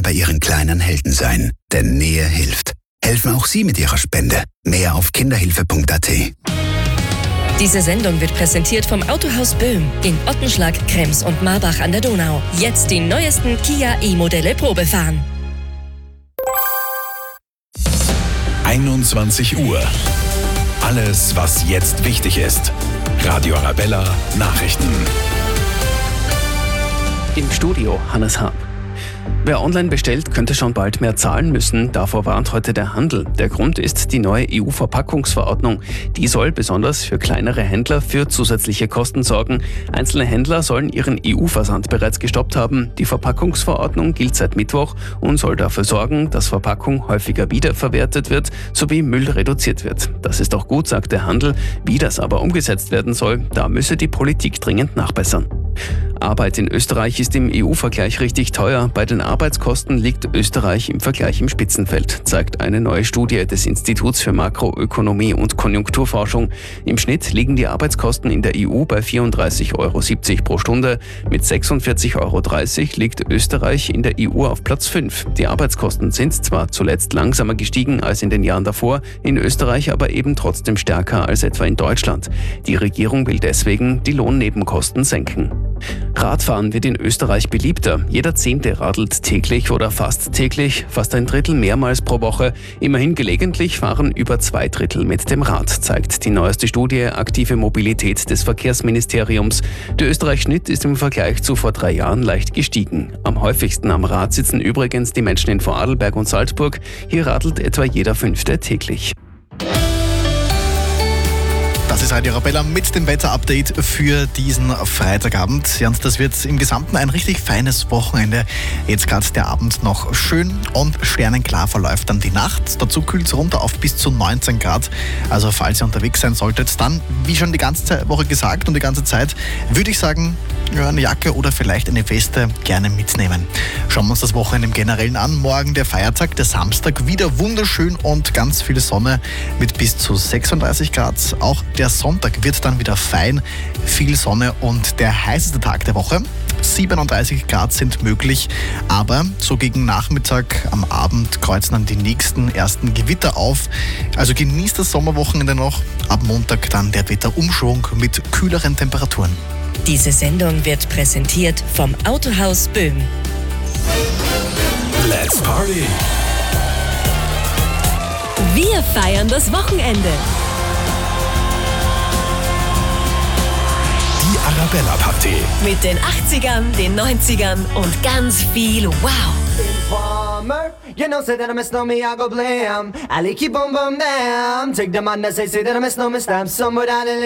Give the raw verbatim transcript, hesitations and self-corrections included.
bei Ihren kleinen Helden sein. Denn Nähe hilft. Helfen auch Sie mit Ihrer Spende. Mehr auf kinderhilfe punkt a t. Diese Sendung wird präsentiert vom Autohaus Böhm in Ottenschlag, Krems und Marbach an der Donau. Jetzt die neuesten Kia E-Modelle Probe fahren. einundzwanzig Uhr. Alles, was jetzt wichtig ist. Radio Arabella Nachrichten. Im Studio Hannes Hab. Wer online bestellt, könnte schon bald mehr zahlen müssen. Davor warnt heute der Handel. Der Grund ist die neue E U-Verpackungsverordnung. Die soll besonders für kleinere Händler für zusätzliche Kosten sorgen. Einzelne Händler sollen ihren E U-Versand bereits gestoppt haben. Die Verpackungsverordnung gilt seit Mittwoch und soll dafür sorgen, dass Verpackung häufiger wiederverwertet wird sowie Müll reduziert wird. Das ist auch gut, sagt der Handel. Wie das aber umgesetzt werden soll, da müsse die Politik dringend nachbessern. Arbeit in Österreich ist im E U-Vergleich richtig teuer. Bei den Arbeitskosten liegt Österreich im Vergleich im Spitzenfeld, zeigt eine neue Studie des Instituts für Makroökonomie und Konjunkturforschung. Im Schnitt liegen die Arbeitskosten in der E U bei vierunddreißig Euro siebzig pro Stunde. Mit sechsundvierzig Euro dreißig liegt Österreich in der E U auf Platz fünf. Die Arbeitskosten sind zwar zuletzt langsamer gestiegen als in den Jahren davor, in Österreich aber eben trotzdem stärker als etwa in Deutschland. Die Regierung will deswegen die Lohnnebenkosten senken. Radfahren wird in Österreich beliebter. Jeder Zehnte radelt täglich oder fast täglich, fast ein Drittel mehrmals pro Woche. Immerhin gelegentlich fahren über zwei Drittel mit dem Rad, zeigt die neueste Studie Aktive Mobilität des Verkehrsministeriums. Der Österreich-Schnitt ist im Vergleich zu vor drei Jahren leicht gestiegen. Am häufigsten am Rad sitzen übrigens die Menschen in Vorarlberg und Salzburg. Hier radelt etwa jeder Fünfte täglich. Das ist Radio Arabella mit dem Wetterupdate für diesen Freitagabend. Ja, und das wird im Gesamten ein richtig feines Wochenende. Jetzt gerade der Abend noch schön und sternenklar verläuft dann die Nacht. Dazu kühlt es runter auf bis zu neunzehn Grad. Also falls ihr unterwegs sein solltet, dann, wie schon die ganze Woche gesagt und die ganze Zeit, würde ich sagen, ja, eine Jacke oder vielleicht eine Weste gerne mitnehmen. Schauen wir uns das Wochenende im Generellen an. Morgen der Feiertag, der Samstag, wieder wunderschön und ganz viel Sonne mit bis zu sechsunddreißig Grad. Auch der Sonntag wird dann wieder fein, viel Sonne und der heißeste Tag der Woche. siebenunddreißig Grad sind möglich, aber so gegen Nachmittag am Abend kreuzen dann die nächsten ersten Gewitter auf. Also genießt das Sommerwochenende noch. Ab Montag dann der Wetterumschwung mit kühleren Temperaturen. Diese Sendung wird präsentiert vom Autohaus Böhm. Let's Party! Wir feiern das Wochenende. Die Arabella Party. Mit den achtzigern, den neunzigern und ganz viel Wow. Informer, you know, say that I miss no me, I go blam. I like you boom boom damn. Take the man that say, say that I miss no me, stamp somewhere down in